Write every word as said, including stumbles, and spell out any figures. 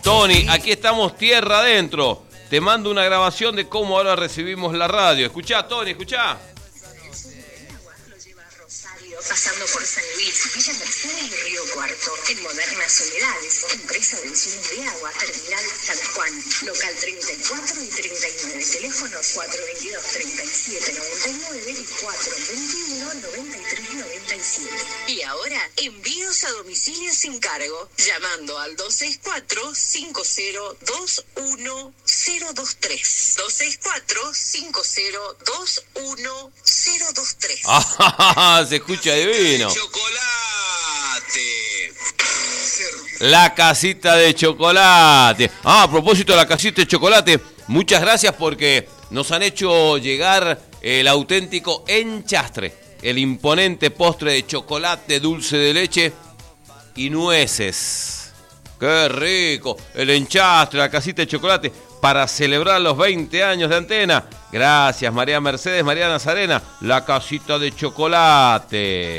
Tony, aquí estamos tierra adentro. Te mando una grabación de cómo ahora recibimos la radio. Escuchá, Tony, escuchá. Pasando por San Luis, Villa Mercedes y Río Cuarto, en modernas unidades, empresa de insumos de agua, terminal San Juan, local treinta y cuatro y treinta y nueve, teléfonos cuatro veintidós, treinta y siete, noventa y nueve y cuatro veintiuno, noventa y tres, noventa y siete. Y ahora, envíos a domicilio sin cargo, llamando al dos seis cuatro, cinco cero dos uno cero dos tres. dos seis cuatro, cinco cero dos uno cero dos tres. ¡Ah! Se escucha divino. Chocolate. La casita de chocolate. Ah, a propósito de la casita de chocolate, muchas gracias porque nos han hecho llegar el auténtico enchastre, el imponente postre de chocolate, dulce de leche y nueces. ¡Qué rico! El enchastre, la casita de chocolate, para celebrar los veinte años de Antena. Gracias, María Mercedes, María Nazarena, la casita de chocolate.